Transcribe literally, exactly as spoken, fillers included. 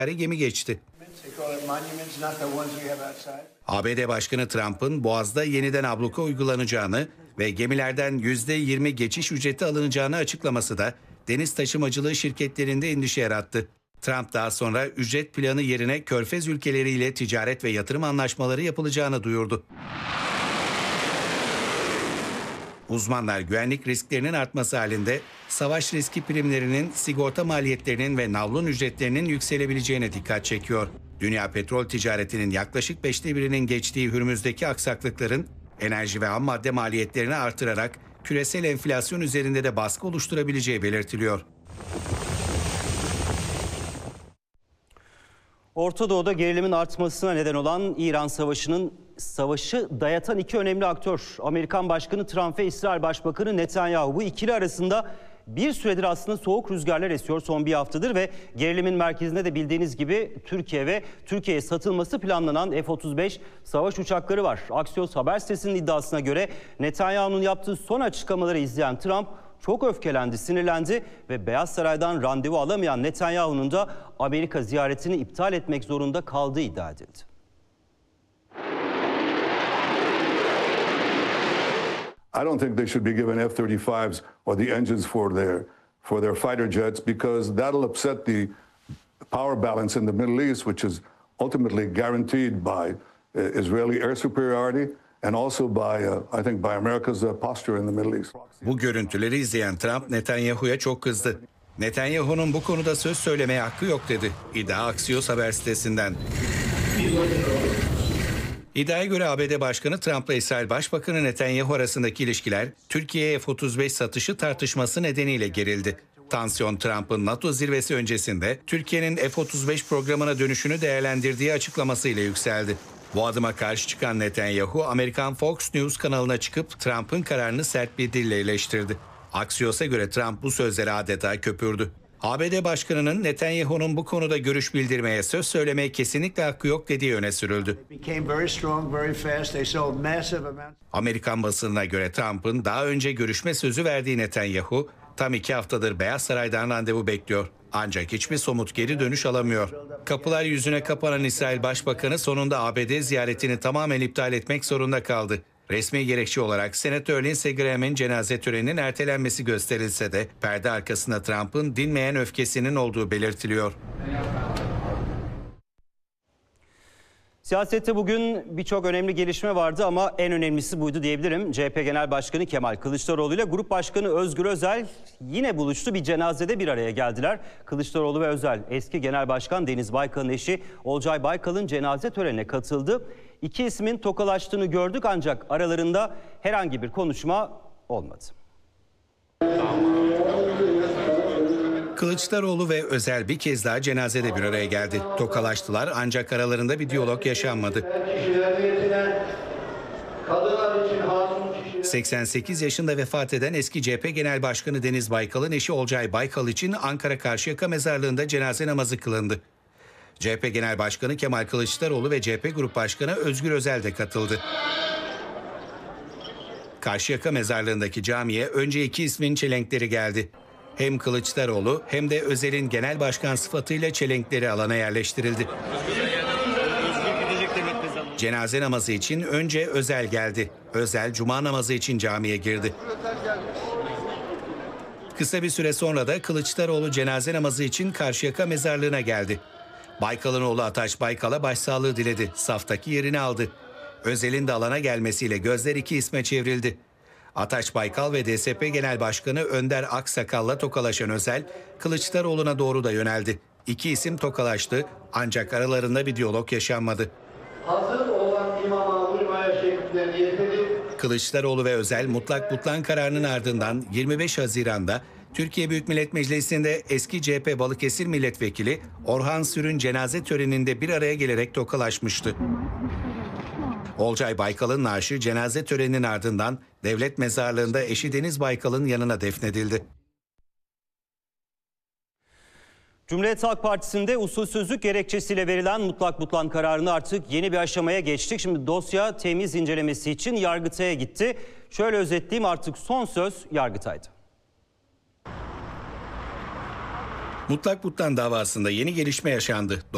gemi geçti. A B D Başkanı Trump'ın Boğaz'da yeniden abluka uygulanacağını ve gemilerden yüzde yirmi geçiş ücreti alınacağını açıklaması da deniz taşımacılığı şirketlerinde endişe yarattı. Trump daha sonra ücret planı yerine Körfez ülkeleriyle ticaret ve yatırım anlaşmaları yapılacağını duyurdu. Uzmanlar güvenlik risklerinin artması halinde savaş riski primlerinin, sigorta maliyetlerinin ve navlun ücretlerinin yükselebileceğine dikkat çekiyor. Dünya petrol ticaretinin yaklaşık beşte birinin geçtiği Hürmüz'deki aksaklıkların enerji ve ham madde maliyetlerini artırarak küresel enflasyon üzerinde de baskı oluşturabileceği belirtiliyor. Orta Doğu'da gerilimin artmasına neden olan İran Savaşı'nın savaşı dayatan iki önemli aktör, Amerikan Başkanı Trump ve İsrail Başbakanı Netanyahu. Bu ikili arasında bir süredir aslında soğuk rüzgarlar esiyor son bir haftadır ve gerilimin merkezinde de bildiğiniz gibi Türkiye ve Türkiye'ye satılması planlanan F otuz beş savaş uçakları var. Axios haber sitesinin iddiasına göre Netanyahu'nun yaptığı son açıklamaları izleyen Trump çok öfkelendi, sinirlendi ve Beyaz Saray'dan randevu alamayan Netanyahu'nun da Amerika ziyaretini iptal etmek zorunda kaldığı iddia edildi. I don't think they should be given F thirty-fives or the engines for their for their fighter jets because that'll upset the power balance in the Middle East, which is ultimately guaranteed by uh, Israeli air superiority and also by uh, I think by America's uh, posture in the Middle East. Bu görüntüleri izleyen Trump Netanyahu'ya çok kızdı. Netanyahu'nun bu konuda söz söylemeye hakkı yok dedi. İddia Axios haber sitesinden. İddiaya göre A B D Başkanı Trump'la İsrail Başbakanı Netanyahu arasındaki ilişkiler Türkiye'ye F otuz beş satışı tartışması nedeniyle gerildi. Tansiyon Trump'ın NATO zirvesi öncesinde Türkiye'nin F otuz beş programına dönüşünü değerlendirdiği açıklamasıyla yükseldi. Bu adıma karşı çıkan Netanyahu, Amerikan Fox News kanalına çıkıp Trump'ın kararını sert bir dille eleştirdi. Axios'a göre Trump bu sözleri adeta köpürdü. A B D Başkanı'nın Netanyahu'nun bu konuda görüş bildirmeye, söz söylemeye kesinlikle hakkı yok dediği öne sürüldü. Amerikan basınına göre Trump'ın daha önce görüşme sözü verdiği Netanyahu, tam iki haftadır Beyaz Saray'dan randevu bekliyor. Ancak hiçbir somut geri dönüş alamıyor. Kapılar yüzüne kapanan İsrail Başbakanı sonunda A B D ziyaretini tamamen iptal etmek zorunda kaldı. Resmi gerekçe olarak Senatör Lindsey Graham'in cenaze töreninin ertelenmesi gösterilse de perde arkasında Trump'ın dinmeyen öfkesinin olduğu belirtiliyor. Siyasette bugün birçok önemli gelişme vardı ama en önemlisi buydu diyebilirim. C H P Genel Başkanı Kemal Kılıçdaroğlu ile Grup Başkanı Özgür Özel yine buluştu. Bir cenazede bir araya geldiler. Kılıçdaroğlu ve Özel, eski Genel Başkan Deniz Baykal'ın eşi Olcay Baykal'ın cenaze törenine katıldı. İki ismin tokalaştığını gördük ancak aralarında herhangi bir konuşma olmadı. Kılıçdaroğlu ve Özel bir kez daha cenazede bir araya geldi. Tokalaştılar ancak aralarında bir diyalog yaşanmadı. seksen sekiz yaşında vefat eden eski C H P Genel Başkanı Deniz Baykal'ın eşi Olcay Baykal için Ankara Karşıyaka Mezarlığı'nda cenaze namazı kılındı. C H P Genel Başkanı Kemal Kılıçdaroğlu ve C H P Grup Başkanı Özgür Özel de katıldı. Karşıyaka Mezarlığı'ndaki camiye önce iki ismin çelenkleri geldi. Hem Kılıçdaroğlu hem de Özel'in genel başkan sıfatıyla çelenkleri alana yerleştirildi. Cenaze namazı için önce Özel geldi. Özel cuma namazı için camiye girdi. Kısa bir süre sonra da Kılıçdaroğlu cenaze namazı için Karşıyaka Mezarlığı'na geldi. Baykal'ın oğlu Ataş Baykal'a başsağlığı diledi. Saftaki yerini aldı. Özel'in de alana gelmesiyle gözler iki isme çevrildi. Ataş Baykal ve D S P Genel Başkanı Önder Aksakal'la tokalaşan Özel, Kılıçdaroğlu'na doğru da yöneldi. İki isim tokalaştı ancak aralarında bir diyalog yaşanmadı. Hazır olan imama uymaya şekilleri yeterli. Kılıçdaroğlu ve Özel mutlak butlan kararının ardından yirmi beş Haziran'da Türkiye Büyük Millet Meclisi'nde eski C H P Balıkesir Milletvekili Orhan Sür'ün cenaze töreninde bir araya gelerek tokalaşmıştı. Olcay Baykal'ın naaşı cenaze töreninin ardından devlet mezarlığında eşi Deniz Baykal'ın yanına defnedildi. Cumhuriyet Halk Partisi'nde usulsüzlük gerekçesiyle verilen mutlak butlan kararını artık yeni bir aşamaya geçtik. Şimdi dosya temiz incelemesi için Yargıtay'a gitti. Şöyle özetleyeyim, artık son söz Yargıtay'da. Mutlak butlan davasında yeni gelişme yaşandı.